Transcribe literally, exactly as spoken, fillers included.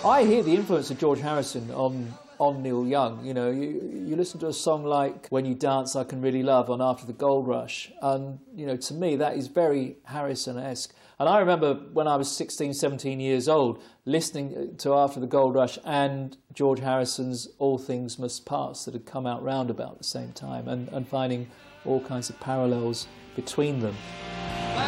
I hear the influence of George Harrison on on Neil Young. You know, you, you listen to a song like When You Dance I Can Really Love on After the Gold Rush, and, you know, to me that is very Harrison-esque. And I remember when I was sixteen, seventeen years old, listening to After the Gold Rush and George Harrison's All Things Must Pass that had come out round about the same time, and, and finding all kinds of parallels between them.